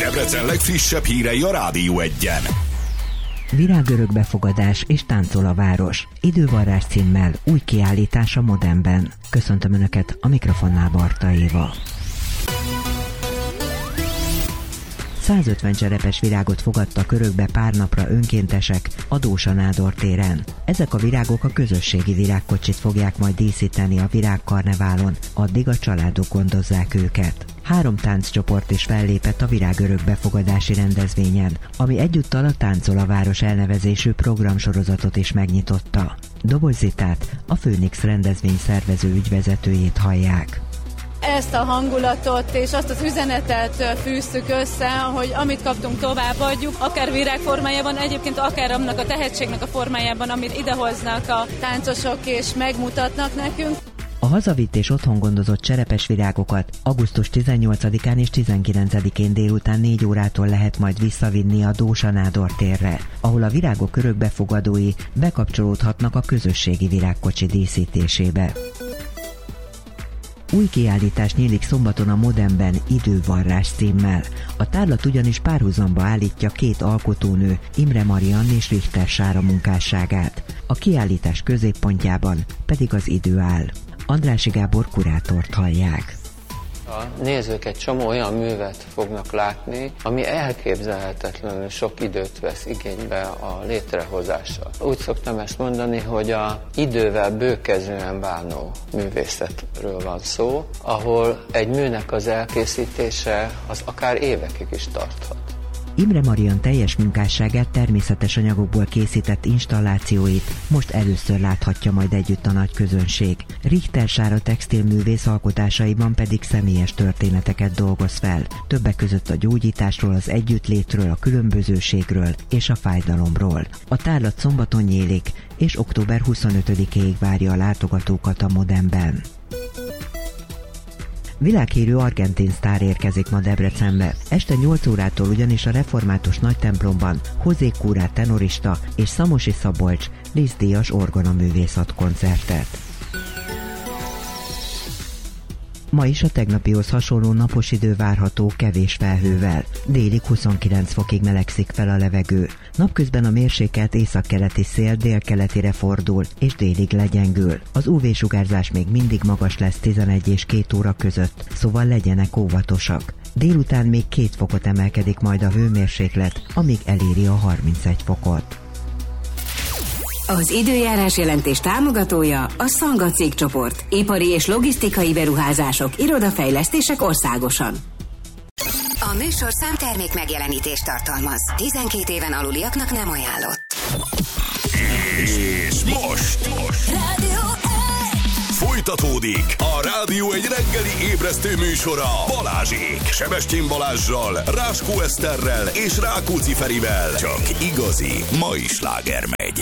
Debrecen legfrissebb hírei a Rádió Egyen. Virágörökbefogadás és táncol a város. Idővarrás címmel új kiállítás a Modernben. Köszöntöm Önöket, a mikrofonnál Barta Éva. 150 cserepes virágot fogadtak örökbe pár napra önkéntesek a Dósa Nádor téren. Ezek a virágok a közösségi virágkocsit fogják majd díszíteni a virágkarneválon, addig a családok gondozzák őket. 3 tánccsoport is fellépett a virágörökbefogadási rendezvényen, ami egyúttal a Táncol a város elnevezésű programsorozatot is megnyitotta. Dobos Zitát, a Főnix rendezvény szervező ügyvezetőjét hallják. Ezt a hangulatot és azt az üzenetet fűzzük össze, hogy amit kaptunk, továbbadjuk, akár virág formájában, egyébként akár annak a tehetségnek a formájában, amit idehoznak a táncosok és megmutatnak nekünk. A hazavitt és otthon gondozott cserepes virágokat augusztus 18-án és 19-én délután 4 órától lehet majd visszavinni a Dósa Nádor térre, ahol a virágok örökbefogadói bekapcsolódhatnak a közösségi virágkocsi díszítésébe. Új kiállítás nyílik szombaton a Modernben Idővarrás címmel. A tárlat ugyanis párhuzamba állítja 2 alkotónő, Imre Mariann és Richter Sára munkásságát. A kiállítás középpontjában pedig az idő áll. Andrássy Gábor kurátort hallják. A nézők egy csomó olyan művet fognak látni, ami elképzelhetetlenül sok időt vesz igénybe a létrehozása. Úgy szoktam ezt mondani, hogy a idővel bőkezően váló művészetről van szó, ahol egy műnek az elkészítése az akár évekig is tarthat. Imre Mariann teljes munkásságát, természetes anyagokból készített installációit most először láthatja majd együtt a nagy közönség. Richter Sára textilművész alkotásaiban pedig személyes történeteket dolgoz fel, többek között a gyógyításról, az együttlétről, a különbözőségről és a fájdalomról. A tárlat szombaton nyílik, és október 25-ig várja a látogatókat a Modernben. Világhírű argentin sztár érkezik ma Debrecenbe. Este 8 órától ugyanis a református nagytemplomban José Cura tenorista és Szamosi Szabolcs díszdíjas orgonaművész ad koncertet. Ma is a tegnapihoz hasonló napos idő várható kevés felhővel. Délig 29 fokig melegszik fel a levegő. Napközben a mérsékelt északkeleti szél délkeletire fordul, és délig legyengül. Az UV-sugárzás még mindig magas lesz 11 és 2 óra között, szóval legyenek óvatosak. Délután még 2 fokot emelkedik majd a hőmérséklet, amíg eléri a 31 fokot. Az időjárás jelentés támogatója a Szanga cégcsoport. Ipari és logisztikai beruházások, irodafejlesztések országosan. A műsorszám termék megjelenítést tartalmaz. 12 éven aluliaknak nem ajánlott. És most Rádió folytatódik a Rádió egy reggeli ébresztő műsora Balázsék. Sebestyén Balázssal, Ráskó Eszterrel és Rákóczi Ferivel. Csak igazi mai sláger megy.